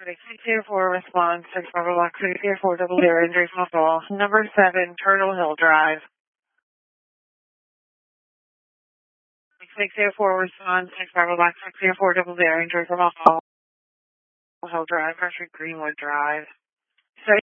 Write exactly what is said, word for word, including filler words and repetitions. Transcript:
six zero four response, six Bravo Block six zero four double zero, injury possible. Number seven, Turtle Hill Drive. six zero four response, six Bravo Block six zero four double zero, injury possible. Hill Drive, Country Greenwood Drive.